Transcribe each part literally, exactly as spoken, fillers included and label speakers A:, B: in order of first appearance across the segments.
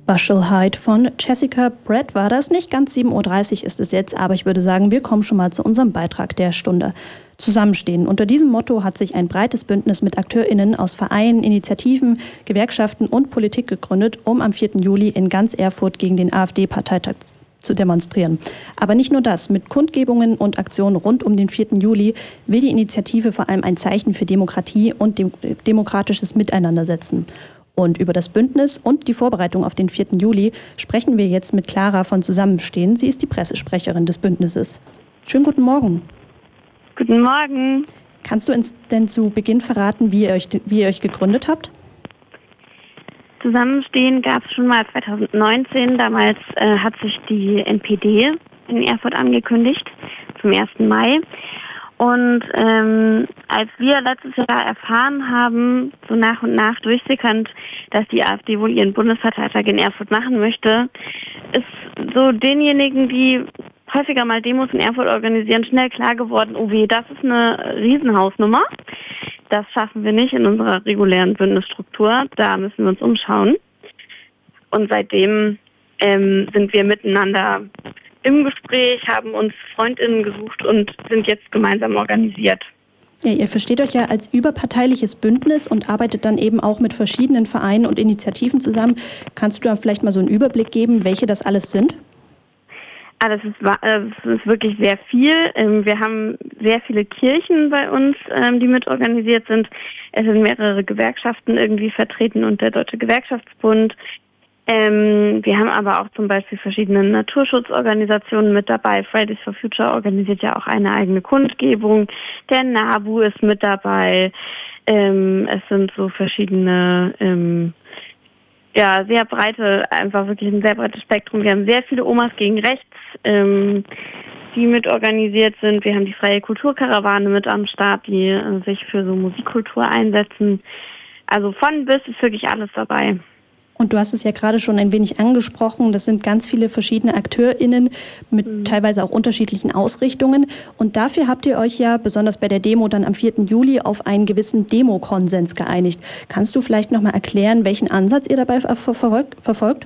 A: Bushel Hyde von Jessica Brett war das. Nicht ganz sieben Uhr dreißig ist es jetzt, aber ich würde sagen, wir kommen schon mal zu unserem Beitrag der Stunde. Zusammenstehen. Unter diesem Motto hat sich ein breites Bündnis mit AkteurInnen aus Vereinen, Initiativen, Gewerkschaften und Politik gegründet, um am vierten Juli in ganz Erfurt gegen den AfD-Parteitag zu demonstrieren. Aber nicht nur das. Mit Kundgebungen und Aktionen rund um den vierten Juli will die Initiative vor allem ein Zeichen für Demokratie und dem demokratisches Miteinander setzen. Und über das Bündnis und die Vorbereitung auf den vierten Juli sprechen wir jetzt mit Clara von Zusammenstehen. Sie ist die Pressesprecherin des Bündnisses. Schönen guten Morgen.
B: Guten Morgen.
A: Kannst du uns denn zu Beginn verraten, wie ihr euch, wie ihr euch gegründet habt?
B: Zusammenstehen gab es schon mal zwanzig neunzehn. Damals äh, hat sich die N P D in Erfurt angekündigt, zum ersten Mai. Und ähm, als wir letztes Jahr erfahren haben, so nach und nach durchsickernd, dass die AfD wohl ihren Bundesparteitag in Erfurt machen möchte, ist so denjenigen, die häufiger mal Demos in Erfurt organisieren, schnell klar geworden, oh weh, das ist eine Riesenhausnummer. Das schaffen wir nicht in unserer regulären Bündnisstruktur. Da müssen wir uns umschauen. Und seitdem ähm, sind wir miteinander im Gespräch, haben uns FreundInnen gesucht und sind jetzt gemeinsam organisiert.
A: Ja, ihr versteht euch ja als überparteiliches Bündnis und arbeitet dann eben auch mit verschiedenen Vereinen und Initiativen zusammen. Kannst du da vielleicht mal so einen Überblick geben, welche das alles sind?
B: Ah, das ist, das ist wirklich sehr viel. Wir haben sehr viele Kirchen bei uns, die mitorganisiert sind. Es sind mehrere Gewerkschaften irgendwie vertreten und der Deutsche Gewerkschaftsbund. Wir haben aber auch zum Beispiel verschiedene Naturschutzorganisationen mit dabei. Fridays for Future organisiert ja auch eine eigene Kundgebung. Der NABU ist mit dabei. Es sind so verschiedene Ja, sehr breite, einfach wirklich ein sehr breites Spektrum. Wir haben sehr viele Omas gegen Rechts, ähm, die mit organisiert sind. Wir haben die Freie Kulturkarawane mit am Start, die äh, sich für so Musikkultur einsetzen. Also von bis ist wirklich alles dabei.
A: Und du hast es ja gerade schon ein wenig angesprochen, das sind ganz viele verschiedene AkteurInnen mit mhm. teilweise auch unterschiedlichen Ausrichtungen. Und dafür habt ihr euch ja besonders bei der Demo dann am vierten Juli auf einen gewissen Demokonsens geeinigt. Kannst du vielleicht nochmal erklären, welchen Ansatz ihr dabei verfolgt?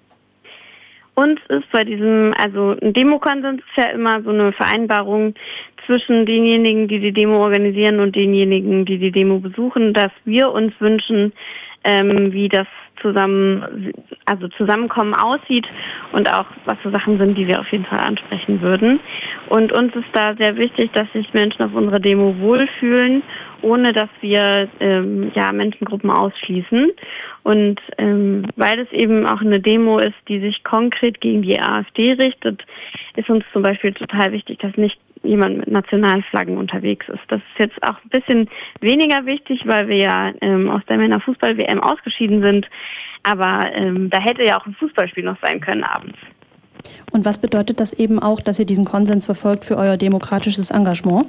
B: Uns ist bei diesem, also ein Demokonsens ist ja immer so eine Vereinbarung zwischen denjenigen, die die Demo organisieren und denjenigen, die die Demo besuchen, dass wir uns wünschen, ähm, wie das zusammen, also Zusammenkommen aussieht und auch was so Sachen sind, die wir auf jeden Fall ansprechen würden. Und uns ist da sehr wichtig, dass sich Menschen auf unserer Demo wohlfühlen, ohne dass wir ähm, ja Menschengruppen ausschließen. Und ähm, weil es eben auch eine Demo ist, die sich konkret gegen die AfD richtet, ist uns zum Beispiel total wichtig, dass nicht jemand mit Nationalflaggen unterwegs ist. Das ist jetzt auch ein bisschen weniger wichtig, weil wir ja ähm, aus der Männerfußball-W M ausgeschieden sind. Aber ähm, da hätte ja auch ein Fußballspiel noch sein können abends.
A: Und was bedeutet das eben auch, dass ihr diesen Konsens verfolgt für euer demokratisches Engagement?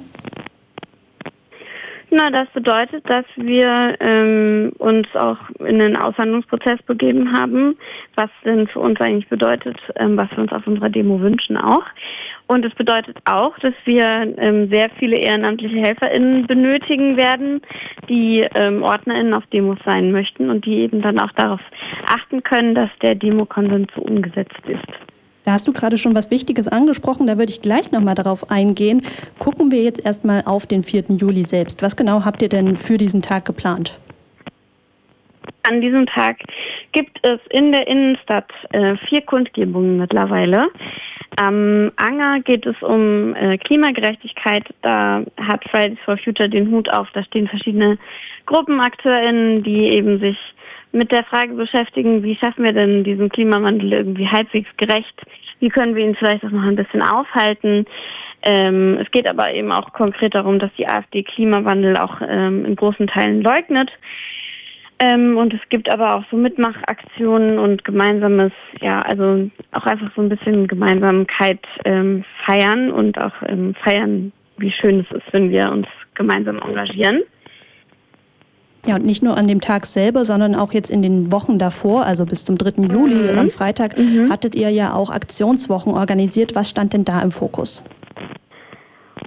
B: Na, das bedeutet, dass wir ähm, uns auch in den Aushandlungsprozess begeben haben, was denn für uns eigentlich bedeutet, ähm, was wir uns auf unserer Demo wünschen auch. Und es bedeutet auch, dass wir ähm, sehr viele ehrenamtliche HelferInnen benötigen werden, die ähm, OrdnerInnen auf Demos sein möchten und die eben dann auch darauf achten können, dass der Demokonsens so umgesetzt ist.
A: Da hast du gerade schon was Wichtiges angesprochen, da würde ich gleich nochmal darauf eingehen. Gucken wir jetzt erstmal auf den vierten Juli selbst. Was genau habt ihr denn für diesen Tag geplant?
B: An diesem Tag gibt es in der Innenstadt äh, vier Kundgebungen mittlerweile. Am Anger geht es um äh, Klimagerechtigkeit. Da hat Fridays for Future den Hut auf. Da stehen verschiedene GruppenakteurInnen, die eben sich mit der Frage beschäftigen, wie schaffen wir denn diesen Klimawandel irgendwie halbwegs gerecht? Wie können wir ihn vielleicht auch noch ein bisschen aufhalten? Ähm, es geht aber eben auch konkret darum, dass die AfD Klimawandel auch ähm, in großen Teilen leugnet. Ähm, und es gibt aber auch so Mitmachaktionen und gemeinsames, ja, also auch einfach so ein bisschen Gemeinsamkeit ähm, feiern und auch ähm, feiern, wie schön es ist, wenn wir uns gemeinsam engagieren.
A: Ja, und nicht nur an dem Tag selber, sondern auch jetzt in den Wochen davor, also bis zum dritten Juli
B: mhm.
A: am Freitag, mhm. hattet ihr ja auch Aktionswochen organisiert. Was stand denn da im Fokus?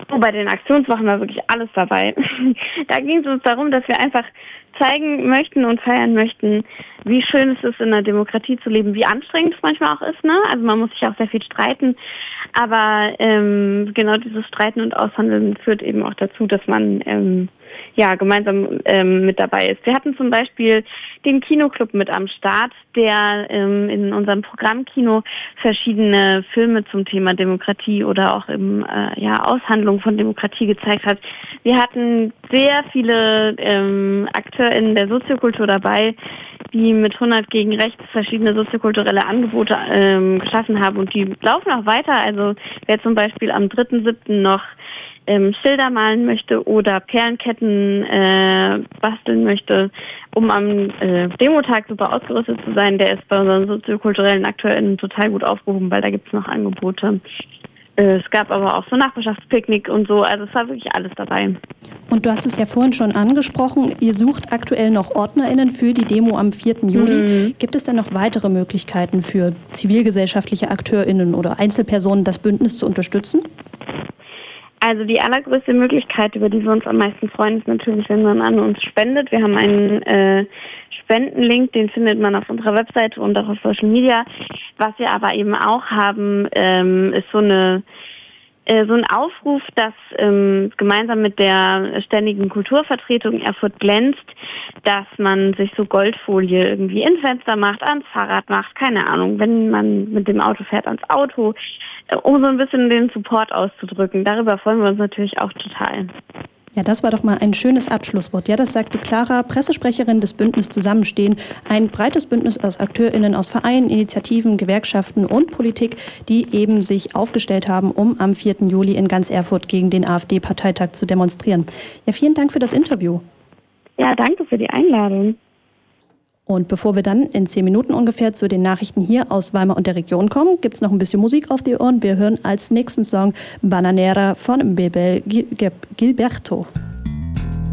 B: Oh, bei den Aktionswochen war wirklich alles dabei. Da ging es uns darum, dass wir einfach zeigen möchten und feiern möchten, wie schön es ist, in einer Demokratie zu leben, wie anstrengend es manchmal auch ist, ne? Also man muss sich auch sehr viel streiten, aber ähm, genau dieses Streiten und Aushandeln führt eben auch dazu, dass man ähm, ja gemeinsam ähm, mit dabei ist. Wir hatten zum Beispiel den Kinoclub mit am Start, der ähm, in unserem Programmkino verschiedene Filme zum Thema Demokratie oder auch im äh, ja, Aushandlung von Demokratie gezeigt hat. Wir hatten sehr viele ähm, AkteurInnen der Soziokultur dabei, die mit hundert gegen rechts verschiedene soziokulturelle Angebote ähm, geschaffen haben und die laufen auch weiter. Also wer zum Beispiel am dritten siebten noch ähm, Schilder malen möchte oder Perlenketten äh, basteln möchte, um am äh, Demotag super ausgerüstet zu sein, der ist bei unseren soziokulturellen AkteurInnen total gut aufgehoben, weil da gibt es noch Angebote. Es gab aber auch so Nachbarschaftspicknick und so, also es war wirklich alles dabei.
A: Und du hast es ja vorhin schon angesprochen, ihr sucht aktuell noch OrdnerInnen für die Demo am vierten Juli. Mhm. Gibt es denn noch weitere Möglichkeiten für zivilgesellschaftliche AkteurInnen oder Einzelpersonen, das Bündnis zu unterstützen?
B: Also die allergrößte Möglichkeit, über die wir uns am meisten freuen, ist natürlich, wenn man an uns spendet. Wir haben einen äh, Spendenlink, den findet man auf unserer Webseite und auch auf Social Media. Was wir aber eben auch haben, ähm, ist so eine äh, so ein Aufruf, dass ähm, gemeinsam mit der ständigen Kulturvertretung Erfurt glänzt, dass man sich so Goldfolie irgendwie ins Fenster macht, ans Fahrrad macht, keine Ahnung, wenn man mit dem Auto fährt, ans Auto, äh, um so ein bisschen den Support auszudrücken. Darüber freuen wir uns natürlich auch total.
A: Ja, das war doch mal ein schönes Abschlusswort. Ja, das sagte Clara, Pressesprecherin des Bündnis Zusammenstehen. Ein breites Bündnis aus AkteurInnen aus Vereinen, Initiativen, Gewerkschaften und Politik, die eben sich aufgestellt haben, um am vierten Juli in ganz Erfurt gegen den AfD-Parteitag zu demonstrieren. Ja, vielen Dank für das Interview.
B: Ja, danke für die Einladung.
A: Und bevor wir dann in zehn Minuten ungefähr zu den Nachrichten hier aus Weimar und der Region kommen, gibt es noch ein bisschen Musik auf die Ohren. Wir hören als nächsten Song Bananera von Bebel Gilberto.